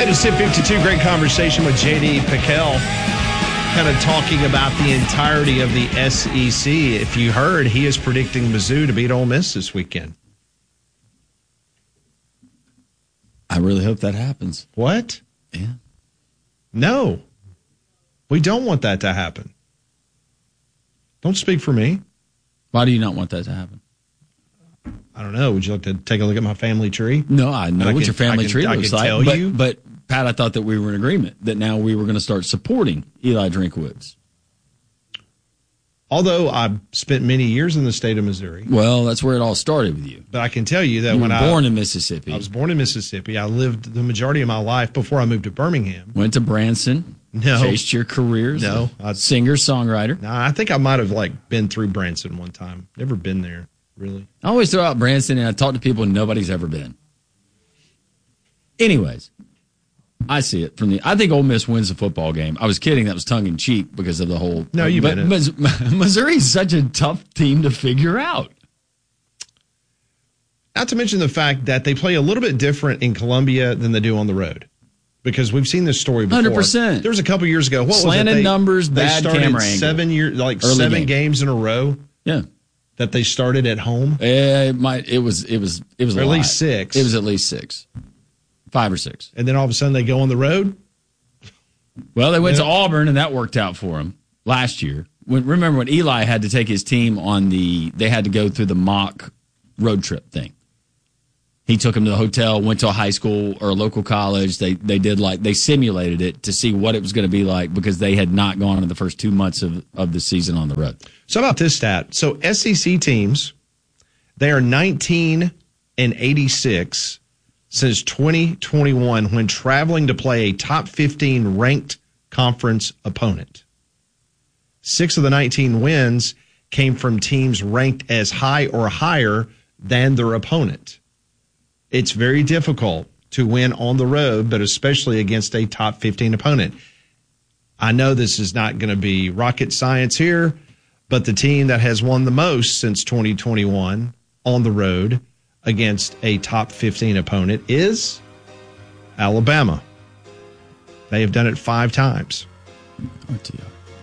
That is Tip 52. Great conversation with J.D. Pickell. Kind of talking about the entirety of the SEC. If you heard, he is predicting Mizzou to beat Ole Miss this weekend. I really hope that happens. What? Yeah. No. We don't want that to happen. Don't speak for me. Why do you not want that to happen? I don't know. Would you like to take a look at my family tree? No, I know what your family tree looks like. Tell you. But, Pat, I thought that we were in agreement that now we were going to start supporting Eli Drinkwitz. Although I've spent many years in the state of Missouri. Well, that's where it all started with you. But I can tell you that you when were born in Mississippi. I was born in Mississippi. I lived the majority of my life before I moved to Birmingham. Went to Branson. No. Chased your careers. No. Singer, songwriter. No, I think I might have been through Branson one time. Never been there, really. I always throw out Branson, and I talk to people and nobody's ever been. Anyways, I see it from I think Ole Miss wins the football game. I was kidding. That was tongue in cheek because of the whole. No, you meant it. Missouri's such a tough team to figure out. Not to mention the fact that they play a little bit different in Columbia than they do on the road. Because we've seen this story before. 100%. There was a couple years ago. What Slanted was it? Numbers, they bad started camera angle. 7 years, like Early 7 game. games in a row. Yeah, that they started at home. It was or at least 6. It was at least 6, 5 or 6. And then all of a sudden they go on the road. Well, they went to Auburn, and that worked out for them last year. Remember when Eli had to take his team on they had to go through the mock road trip thing. He took them to the hotel, went to a high school or a local college. They simulated it to see what it was going to be like because they had not gone in the first 2 months of the season on the road. So how about this stat? So SEC teams, they are 19-86 since 2021 when traveling to play a top 15 ranked conference opponent. 6 of the 19 wins came from teams ranked as high or higher than their opponent. It's very difficult to win on the road, but especially against a top 15 opponent. I know this is not going to be rocket science here, but the team that has won the most since 2021 on the road against a top 15 opponent is Alabama. They have done it 5 times. RTO.